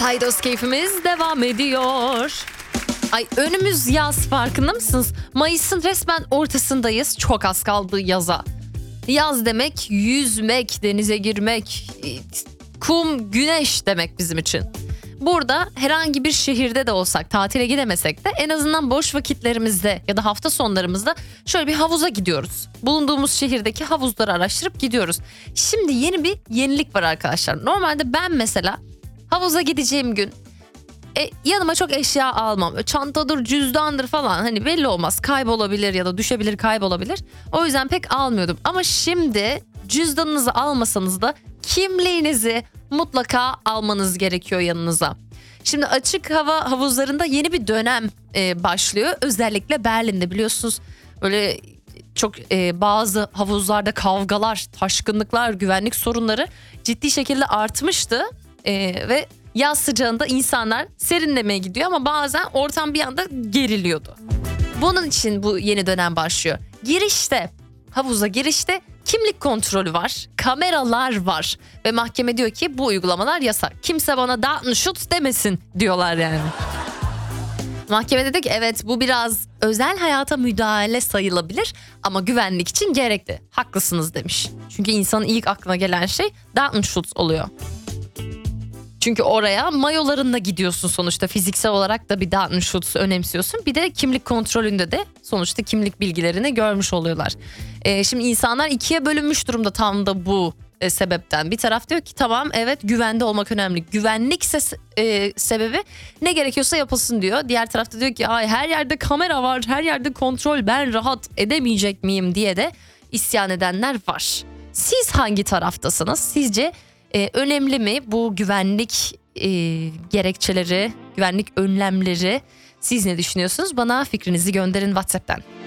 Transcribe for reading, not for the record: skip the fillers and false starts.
Paydos keyfimiz devam ediyor. Ay önümüz yaz, farkında mısınız? Mayıs'ın resmen ortasındayız. Çok az kaldı yaza. Yaz demek yüzmek, denize girmek, kum, güneş demek bizim için. Burada herhangi bir şehirde de olsak, tatile gidemesek de en azından boş vakitlerimizde ya da hafta sonlarımızda şöyle bir havuza gidiyoruz. Bulunduğumuz şehirdeki havuzları araştırıp gidiyoruz. Şimdi yeni bir yenilik var arkadaşlar. Normalde ben mesela havuza gideceğim gün yanıma çok eşya almam. Çantadır, cüzdandır falan, hani belli olmaz. Kaybolabilir ya da düşebilir, kaybolabilir. O yüzden pek almıyordum. Ama şimdi cüzdanınızı almasanız da kimliğinizi mutlaka almanız gerekiyor yanınıza. Şimdi açık hava havuzlarında yeni bir dönem başlıyor. Özellikle Berlin'de biliyorsunuz böyle çok bazı havuzlarda kavgalar, taşkınlıklar, güvenlik sorunları ciddi şekilde artmıştı. Ve yaz sıcağında insanlar serinlemeye gidiyor ama bazen ortam bir anda geriliyordu. Bunun için bu yeni dönem başlıyor. Havuza girişte kimlik kontrolü var, kameralar var ve mahkeme diyor ki bu uygulamalar yasak. Kimse bana Datenschutz demesin diyorlar yani. Mahkeme dedi ki evet, bu biraz özel hayata müdahale sayılabilir ama güvenlik için gerekli. Haklısınız demiş. Çünkü insanın ilk aklına gelen şey Datenschutz oluyor. Çünkü oraya mayolarınla gidiyorsun sonuçta, fiziksel olarak da bir Datenschutz önemsiyorsun. Bir de kimlik kontrolünde de sonuçta kimlik bilgilerini görmüş oluyorlar. Şimdi insanlar ikiye bölünmüş durumda tam da bu sebepten. Bir taraf diyor ki tamam, evet, güvende olmak önemli. Güvenlik sebebi ne gerekiyorsa yapılsın diyor. Diğer tarafta diyor ki ay her yerde kamera var, her yerde kontrol, ben rahat edemeyecek miyim diye de isyan edenler var. Siz hangi taraftasınız? Sizce önemli mi bu güvenlik gerekçeleri, güvenlik önlemleri? Siz ne düşünüyorsunuz? Bana fikrinizi gönderin WhatsApp'tan.